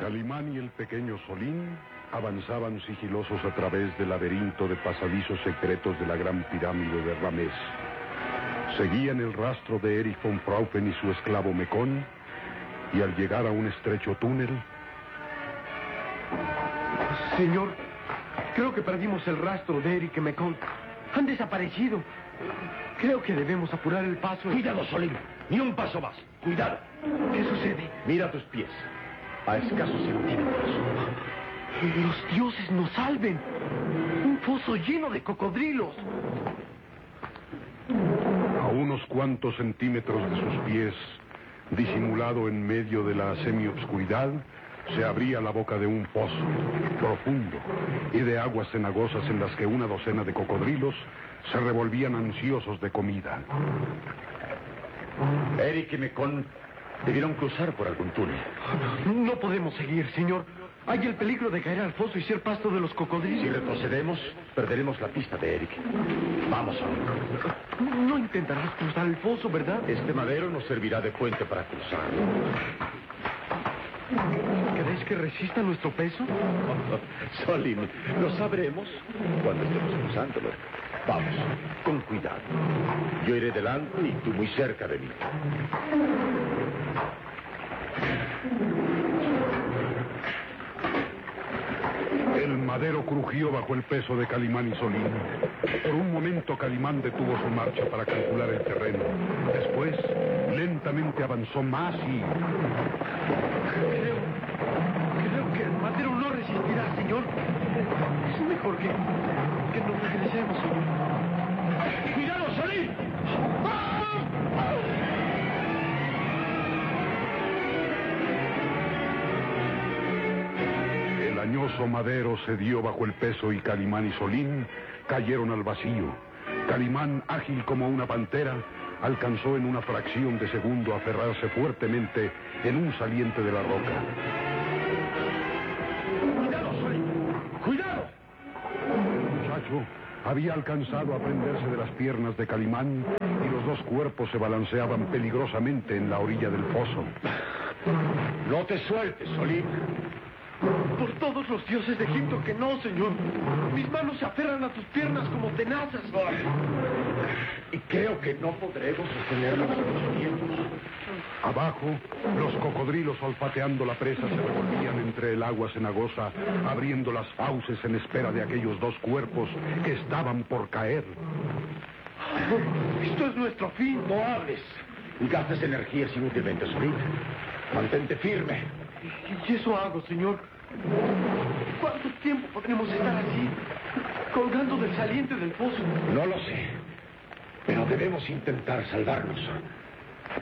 Calimán y el pequeño Solín avanzaban sigilosos a través del laberinto de pasadizos secretos de la gran pirámide de Ramés. Seguían el rastro de Erich von Fraufen y su esclavo Mekón, y al llegar a un estrecho túnel... Señor, creo que perdimos el rastro de Erich y Mekón. Han desaparecido. Creo que debemos apurar el paso. Cuidado, Solín. Ni un paso más. Cuidado. ¿Qué sucede? Mira tus pies. A escasos centímetros. Los dioses nos salven. Un foso lleno de cocodrilos. A unos cuantos centímetros de sus pies, disimulado en medio de la semiobscuridad, se abría la boca de un pozo profundo y de aguas cenagosas en las que una docena de cocodrilos se revolvían ansiosos de comida. Erich y Mekón debieron cruzar por algún túnel. No podemos seguir, señor. Hay el peligro de caer al foso y ser pasto de los cocodrilos. Si retrocedemos, perderemos la pista de Erich. Vamos, Solín. No intentarás cruzar el foso, ¿verdad? Este madero nos servirá de puente para cruzar. ¿Crees que resista nuestro peso? Solín, lo sabremos cuando estemos cruzándolo. Vamos, con cuidado. Yo iré delante y tú muy cerca de mí. El madero crujió bajo el peso de Calimán y Solín. Por un momento Calimán detuvo su marcha para calcular el terreno. Después, lentamente avanzó más y... Creo que el madero no resistirá, señor. Es mejor que nos regresemos, señor. ¡Cuidado, Solín! El añoso madero cedió bajo el peso y Calimán y Solín cayeron al vacío. Calimán, ágil como una pantera, alcanzó en una fracción de segundo a aferrarse fuertemente en un saliente de la roca. ¡Cuidado, Solín! ¡Cuidado! El muchacho había alcanzado a prenderse de las piernas de Calimán y los dos cuerpos se balanceaban peligrosamente en la orilla del foso. No te sueltes, Solín. Por todos los dioses de Egipto que no, señor. Mis manos se aferran a tus piernas como tenazas. Y creo que no podremos sostenerlos mucho tiempo. Abajo, los cocodrilos olfateando la presa se revolvían entre el agua cenagosa, abriendo las fauces en espera de aquellos dos cuerpos que estaban por caer. Esto es nuestro fin. No hables y gastes energías inútilmente, Solín. Mantente firme. ¿Y eso hago, señor? ¿Cuánto tiempo podremos estar así, colgando del saliente del pozo? No lo sé, pero debemos intentar salvarnos.